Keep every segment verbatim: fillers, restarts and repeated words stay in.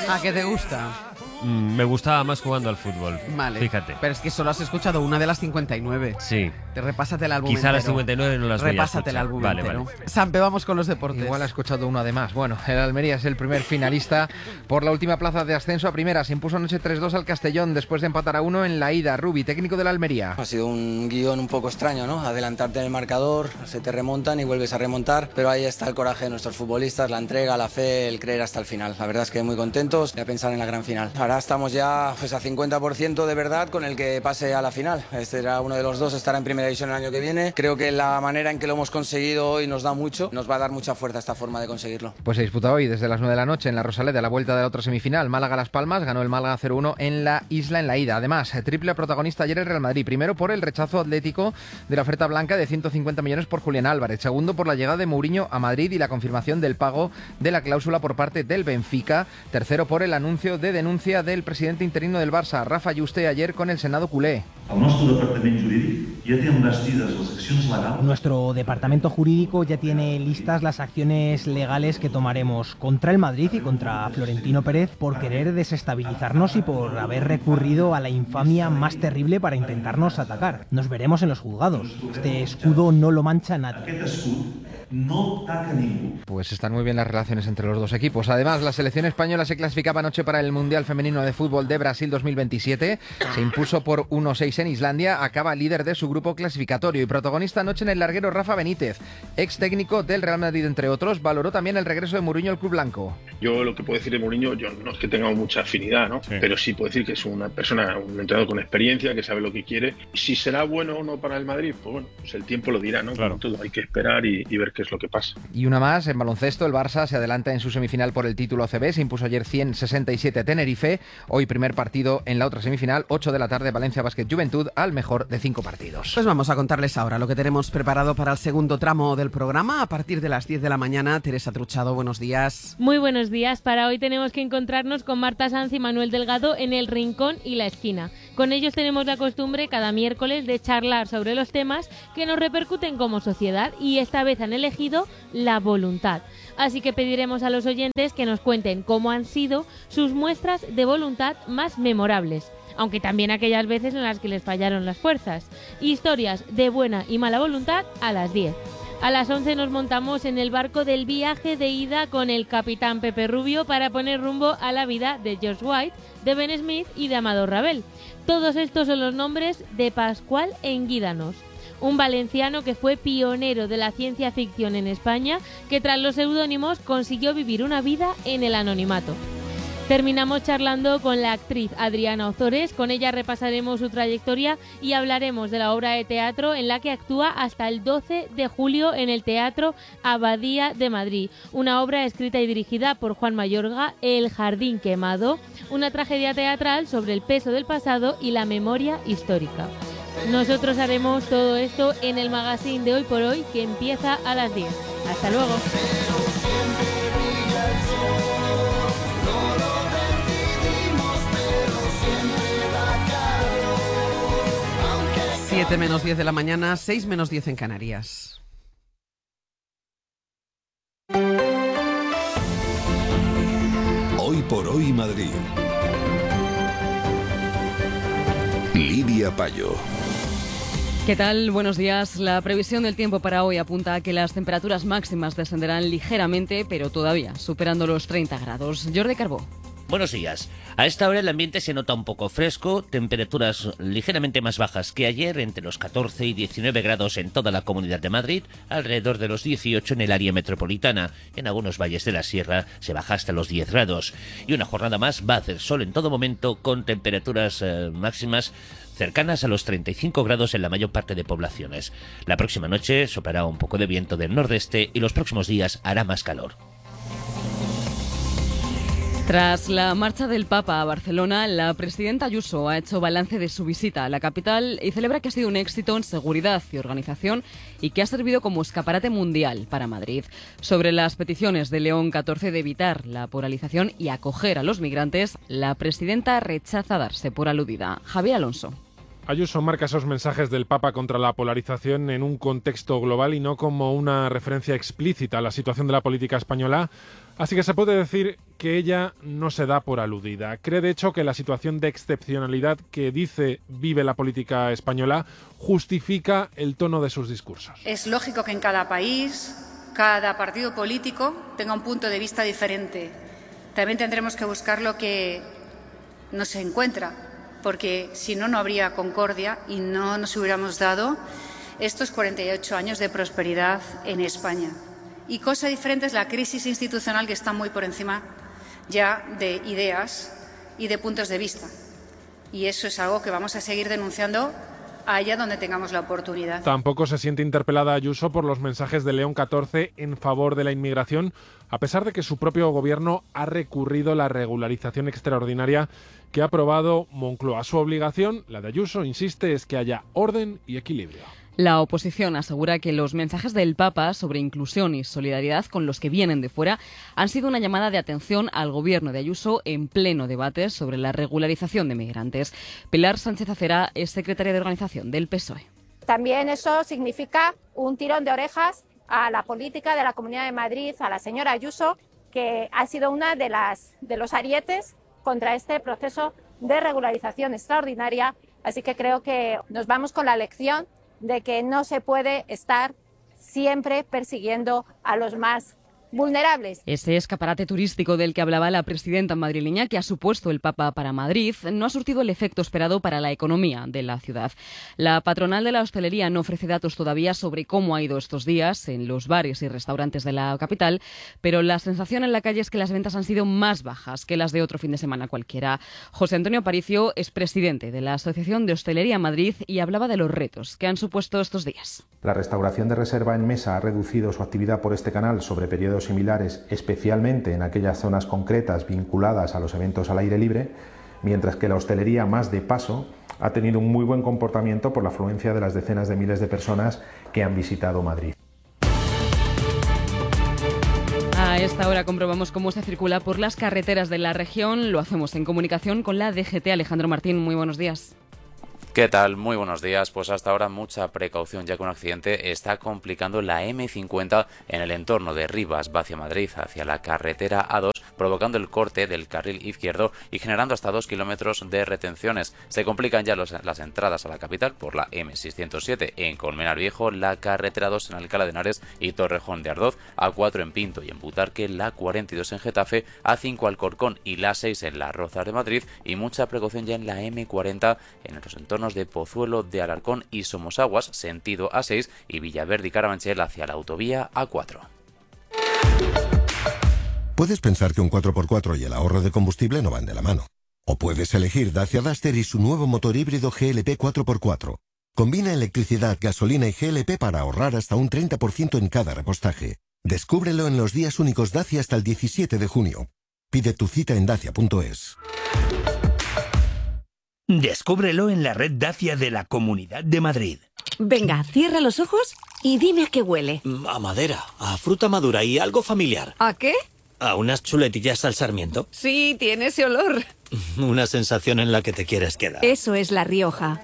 ¿A qué te gusta? Mm, me gustaba más jugando al fútbol. Vale. Fíjate. Pero es que solo has escuchado una de las cincuenta y nueve. Sí. Te repásate el álbum Quizá entero. las cincuenta y nueve no las voy a Repásate el escuchar. álbum Vale, entero. vale. Sampe, vamos con los deportes. Igual ha escuchado uno además. Bueno, el Almería es el primer finalista por la última plaza de ascenso a primera. Se impuso anoche tres dos al Castellón después de empatar a uno en la ida. Rubi, técnico del Almería. Ha sido un guión un poco extraño, ¿no? Adelantarte en el marcador, se te remontan y vuelves a remontar, pero ahí está el coraje de nuestros futbolistas, la entrega, la fe, el creer hasta el final. La verdad es que muy contentos de pensar en la gran final. Ahora estamos ya pues, a cincuenta por ciento de verdad con el que pase a la final. Este era uno de los dos, estará en primera división el año que viene. Creo que la manera en que lo hemos conseguido hoy nos da mucho, nos va a dar mucha fuerza esta forma de conseguirlo. Pues se disputa hoy desde las nueve de la noche en la Rosaleda, la vuelta de la otra semifinal. Málaga-Las Palmas ganó el Málaga cero uno en la Isla en la ida. Además, triple protagonista ayer el Real Madrid. Primero por el rechazo atlético de la oferta blanca de ciento cincuenta millones por Julián Álvarez. Segundo por la llegada de Mourinho a Madrid y la confirmación del pago de la cláusula por parte del Benfica. Tercero por el anuncio de denuncia del presidente interino del Barça, Rafa Yuste, ayer con el Senado culé. El nostre departament jurídic ja té envestides les accions legals. Nuestro departamento jurídico ya tiene listas las acciones legales que tomaremos contra el Madrid y contra Florentino Pérez por querer desestabilizarnos y por haber recurrido a la infamia más terrible para intentarnos atacar. Nos veremos en los juzgados. Este escudo no lo mancha nadie. Aquest escut no taca ningú. Pues están muy bien las relaciones entre los dos equipos. Además, la selección española se clasificaba anoche para el Mundial Femenino de Fútbol de Brasil dos mil veintisiete. Se impuso por uno seis en Islandia. Acaba líder de su grupo clasificatorio. Y protagonista anoche en el larguero Rafa Benítez, ex técnico del Real Madrid, entre otros. Valoró también el regreso de Mourinho al club blanco. Yo lo que puedo decir de Mourinho, yo no es que tengamos mucha afinidad, ¿no? Sí. Pero sí puedo decir que es una persona, un entrenador con experiencia, que sabe lo que quiere. Si será bueno o no para el Madrid, pues bueno, pues el tiempo lo dirá, ¿no? Claro. Todo hay que esperar y, y ver qué es lo que pasa. Y una más, en baloncesto, el Barça se adelanta en su semifinal por el título A C B, se impuso ayer cien sesenta y siete a Tenerife. Hoy primer partido en la otra semifinal, ocho de la tarde, Valencia Basket Juventud, al mejor de cinco partidos. Pues vamos a contarles ahora lo que tenemos preparado para el segundo tramo del programa. A partir de las diez de la mañana, Teresa Truchado, buenos días. Muy buenos días. Para hoy tenemos que encontrarnos con Marta Sanz y Manuel Delgado en El Rincón y la Esquina. Con ellos tenemos la costumbre cada miércoles de charlar sobre los temas que nos repercuten como sociedad y esta vez han elegido la voluntad. Así que pediremos a los oyentes que nos cuenten cómo han sido sus muestras de voluntad más memorables, aunque también aquellas veces en las que les fallaron las fuerzas. Historias de buena y mala voluntad a las diez. A las once nos montamos en el barco del viaje de ida con el capitán Pepe Rubio para poner rumbo a la vida de George White, de Ben Smith y de Amador Ravel. Todos estos son los nombres de Pascual Enguídanos, un valenciano que fue pionero de la ciencia ficción en España, que tras los seudónimos consiguió vivir una vida en el anonimato. Terminamos charlando con la actriz Adriana Ozores. Con ella repasaremos su trayectoria y hablaremos de la obra de teatro en la que actúa hasta el doce de julio en el Teatro Abadía de Madrid. Una obra escrita y dirigida por Juan Mayorga, El Jardín Quemado, una tragedia teatral sobre el peso del pasado y la memoria histórica. Nosotros haremos todo esto en el magazine de Hoy por Hoy, que empieza a las diez. Hasta luego. siete menos diez de la mañana, seis menos diez en Canarias. Hoy por Hoy Madrid. Lidia Payo. ¿Qué tal? Buenos días. La previsión del tiempo para hoy apunta a que las temperaturas máximas descenderán ligeramente, pero todavía superando los treinta grados. Jordi Carbó. Buenos días. A esta hora el ambiente se nota un poco fresco, temperaturas ligeramente más bajas que ayer, entre los catorce y diecinueve grados en toda la Comunidad de Madrid, alrededor de los dieciocho en el área metropolitana. En algunos valles de la sierra se baja hasta los diez grados. Y una jornada más va a hacer sol en todo momento, con temperaturas eh, máximas cercanas a los treinta y cinco grados en la mayor parte de poblaciones. La próxima noche soplará un poco de viento del nordeste y los próximos días hará más calor. Tras la marcha del Papa a Barcelona, la presidenta Ayuso ha hecho balance de su visita a la capital y celebra que ha sido un éxito en seguridad y organización y que ha servido como escaparate mundial para Madrid. Sobre las peticiones de León catorce de evitar la polarización y acoger a los migrantes, la presidenta rechaza darse por aludida. Javier Alonso. Ayuso marca esos mensajes del Papa contra la polarización en un contexto global y no como una referencia explícita a la situación de la política española, así que se puede decir que ella no se da por aludida. Cree, de hecho, que la situación de excepcionalidad que dice vive la política española justifica el tono de sus discursos. Es lógico que en cada país, cada partido político tenga un punto de vista diferente. También tendremos que buscar lo que no se encuentra, porque si no, no habría concordia y no nos hubiéramos dado estos cuarenta y ocho años de prosperidad en España. Y cosa diferente es la crisis institucional, que está muy por encima ya de ideas y de puntos de vista. Y eso es algo que vamos a seguir denunciando allá donde tengamos la oportunidad. Tampoco se siente interpelada Ayuso por los mensajes de León catorce en favor de la inmigración, a pesar de que su propio gobierno ha recurrido la regularización extraordinaria que ha aprobado Moncloa. Su obligación, la de Ayuso, insiste, es que haya orden y equilibrio. La oposición asegura que los mensajes del Papa sobre inclusión y solidaridad con los que vienen de fuera han sido una llamada de atención al gobierno de Ayuso en pleno debate sobre la regularización de migrantes. Pilar Sánchez Acera es secretaria de organización del P S O E. También eso significa un tirón de orejas a la política de la Comunidad de Madrid, a la señora Ayuso, que ha sido una de las de los arietes contra este proceso de regularización extraordinaria. Así que creo que nos vamos con la lección de que no se puede estar siempre persiguiendo a los más vulnerables. Ese escaparate turístico del que hablaba la presidenta madrileña, que ha supuesto el Papa para Madrid, no ha surtido el efecto esperado para la economía de la ciudad. La patronal de la hostelería no ofrece datos todavía sobre cómo ha ido estos días en los bares y restaurantes de la capital, pero la sensación en la calle es que las ventas han sido más bajas que las de otro fin de semana cualquiera. José Antonio Aparicio es presidente de la Asociación de Hostelería Madrid y hablaba de los retos que han supuesto estos días. La restauración de reserva en mesa ha reducido su actividad por este canal sobre periodos similares, especialmente en aquellas zonas concretas vinculadas a los eventos al aire libre, mientras que la hostelería más de paso ha tenido un muy buen comportamiento por la afluencia de las decenas de miles de personas que han visitado Madrid. A esta hora comprobamos cómo se circula por las carreteras de la región. Lo hacemos en comunicación con la D G T. Alejandro Martín, muy buenos días. ¿Qué tal? Muy buenos días. Pues hasta ahora mucha precaución, ya que un accidente está complicando la eme cincuenta en el entorno de Rivas, hacia Madrid, hacia la carretera A dos, provocando el corte del carril izquierdo y generando hasta dos kilómetros de retenciones. Se complican ya los, las entradas a la capital por la eme seiscientos siete en Colmenar Viejo, la carretera dos en Alcalá de Henares y Torrejón de Ardoz, A cuatro en Pinto y en Butarque, la cuarenta y dos en Getafe, A cinco Alcorcón y la seis en Las Rozas de Madrid, y mucha precaución ya en la eme cuarenta en los entornos de Pozuelo de Alarcón y Somosaguas, sentido A seis, y Villaverde y Carabanchel hacia la autovía A cuatro. Puedes pensar que un cuatro por cuatro y el ahorro de combustible no van de la mano. O puedes elegir Dacia Duster y su nuevo motor híbrido G L P cuatro por cuatro. Combina electricidad, gasolina y G L P para ahorrar hasta un treinta por ciento en cada repostaje. Descúbrelo en los días únicos Dacia hasta el diecisiete de junio. Pide tu cita en dacia punto es. Descúbrelo en la red Dacia de la Comunidad de Madrid. Venga, cierra los ojos y dime a qué huele. A madera, a fruta madura y algo familiar. ¿A qué? A unas chuletillas al sarmiento. Sí, tiene ese olor. Una sensación en la que te quieres quedar. Eso es La Rioja.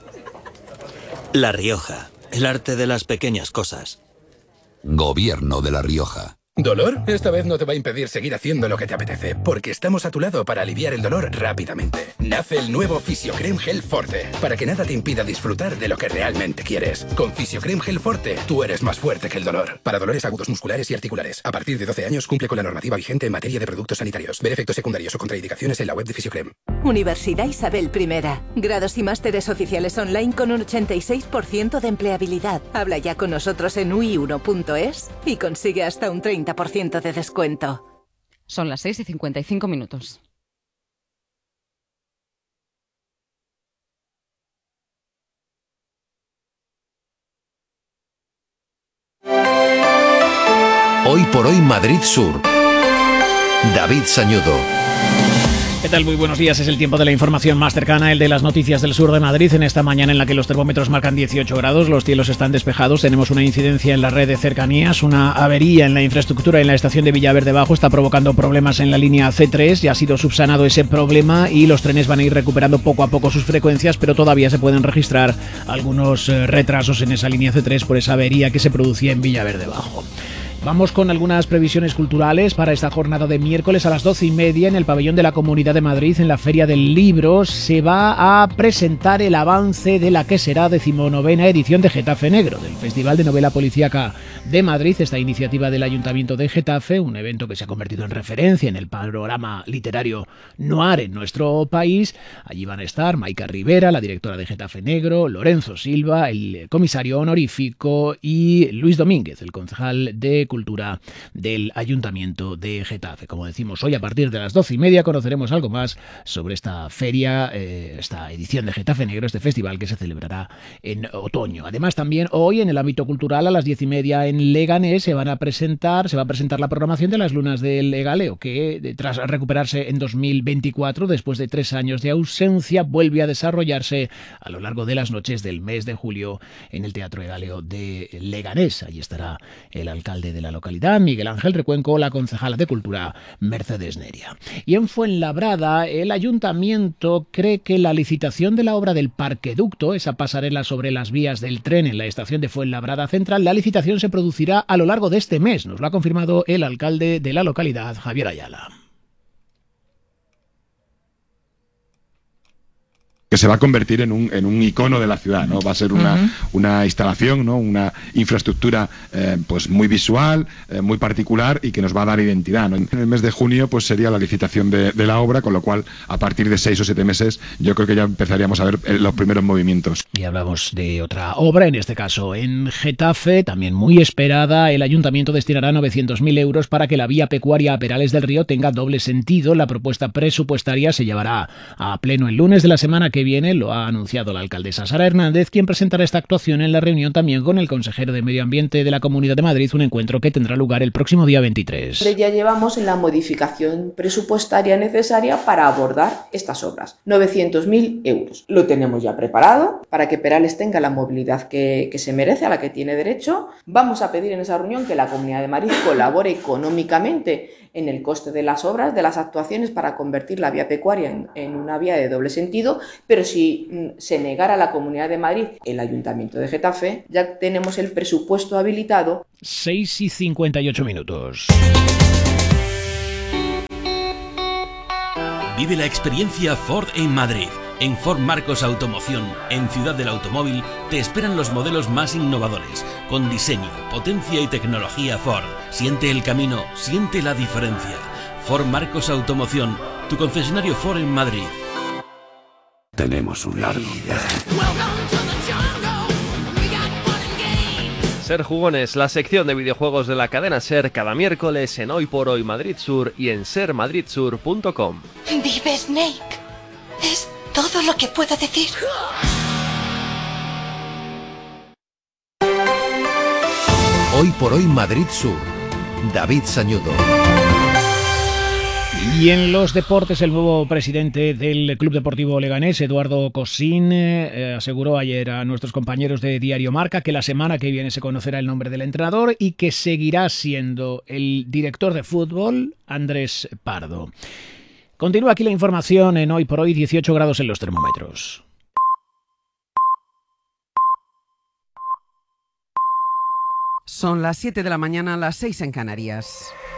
La Rioja, el arte de las pequeñas cosas. Gobierno de La Rioja. ¿Dolor? Esta vez no te va a impedir seguir haciendo lo que te apetece, porque estamos a tu lado para aliviar el dolor rápidamente. Nace el nuevo Fisiocrem Gel Forte, para que nada te impida disfrutar de lo que realmente quieres. Con Fisiocrem Gel Forte, tú eres más fuerte que el dolor. Para dolores agudos musculares y articulares. A partir de doce años cumple con la normativa vigente en materia de productos sanitarios. Ver efectos secundarios o contraindicaciones en la web de Fisiocrem. Universidad Isabel primera. Grados y másteres oficiales online con un ochenta y seis por ciento de empleabilidad. Habla ya con nosotros en u i uno punto es y consigue hasta un treinta por ciento de descuento. Son las seis y cincuenta y cinco minutos. Hoy por hoy Madrid Sur. David Sañudo. ¿Qué tal? Muy buenos días. Es el tiempo de la información más cercana, el de las noticias del sur de Madrid, en esta mañana en la que los termómetros marcan dieciocho grados, los cielos están despejados, tenemos una incidencia en la red de cercanías, una avería en la infraestructura en la estación de Villaverde Bajo está provocando problemas en la línea C tres, ya ha sido subsanado ese problema y los trenes van a ir recuperando poco a poco sus frecuencias, pero todavía se pueden registrar algunos retrasos en esa línea C tres por esa avería que se producía en Villaverde Bajo. Vamos con algunas previsiones culturales para esta jornada de miércoles a las doce y media en el pabellón de la Comunidad de Madrid, en la Feria del Libro. Se va a presentar el avance de la que será decimonovena edición de Getafe Negro, del Festival de Novela Policíaca de Madrid. Esta iniciativa del Ayuntamiento de Getafe, un evento que se ha convertido en referencia en el panorama literario noir en nuestro país. Allí van a estar Maika Rivera, la directora de Getafe Negro, Lorenzo Silva, el comisario honorífico, y Luis Domínguez, el concejal de Cultura del Ayuntamiento de Getafe. Como decimos, hoy a partir de las doce y media conoceremos algo más sobre esta feria, eh, esta edición de Getafe Negro, este festival que se celebrará en otoño. Además, también hoy en el ámbito cultural a las diez y media en Leganés se van a presentar, se va a presentar la programación de las Lunas del Egaleo, que tras recuperarse en dos mil veinticuatro, después de tres años de ausencia, vuelve a desarrollarse a lo largo de las noches del mes de julio en el Teatro Egaleo de Leganés. Allí estará el alcalde de la localidad, Miguel Ángel Recuenco, la concejala de Cultura, Mercedes Neria. Y en Fuenlabrada, el ayuntamiento cree que la licitación de la obra del parqueducto, esa pasarela sobre las vías del tren en la estación de Fuenlabrada Central, la licitación se producirá a lo largo de este mes. Nos lo ha confirmado el alcalde de la localidad, Javier Ayala. Que se va a convertir en un, en un icono de la ciudad, ¿no? Va a ser una, uh-huh. una instalación, ¿no? Una infraestructura eh, pues muy visual, eh, muy particular y que nos va a dar identidad, ¿no? En el mes de junio pues sería la licitación de, de la obra, con lo cual a partir de seis o siete meses yo creo que ya empezaríamos a ver eh, los primeros movimientos. Y hablamos de otra obra, en este caso en Getafe, también muy esperada. El ayuntamiento destinará novecientos mil euros para que la vía pecuaria a Perales del Río tenga doble sentido. La propuesta presupuestaria se llevará a pleno el lunes de la semana que viene, lo ha anunciado la alcaldesa Sara Hernández, quien presentará esta actuación en la reunión también con el consejero de Medio Ambiente de la Comunidad de Madrid, un encuentro que tendrá lugar el próximo día veintitrés. Ya llevamos en la modificación presupuestaria necesaria para abordar estas obras, novecientos mil euros. Lo tenemos ya preparado para que Perales tenga la movilidad que, que se merece, a la que tiene derecho. Vamos a pedir en esa reunión que la Comunidad de Madrid colabore económicamente en el coste de las obras, de las actuaciones, para convertir la vía pecuaria en, en una vía de doble sentido, pero si mm, se negara la Comunidad de Madrid, el Ayuntamiento de Getafe, ya tenemos el presupuesto habilitado. seis y cincuenta y ocho minutos. Vive la experiencia Ford en Madrid. En Ford Marcos Automoción, en Ciudad del Automóvil, te esperan los modelos más innovadores, con diseño, potencia y tecnología Ford. Siente el camino, siente la diferencia. Ford Marcos Automoción, tu concesionario Ford en Madrid. Tenemos un largo viaje. Ser Jugones, la sección de videojuegos de la cadena SER, cada miércoles en Hoy por Hoy Madrid Sur y en ser madrid sur punto com. Vive Snake. Es todo lo que puedo decir. Hoy por Hoy Madrid Sur. David Sañudo. Y en los deportes, el nuevo presidente del Club Deportivo Leganés, Eduardo Cosín, eh, aseguró ayer a nuestros compañeros de Diario Marca que la semana que viene se conocerá el nombre del entrenador y que seguirá siendo el director de fútbol, Andrés Pardo. Continúa aquí la información en Hoy por Hoy, dieciocho grados en los termómetros. Son las siete de la mañana, las seis en Canarias.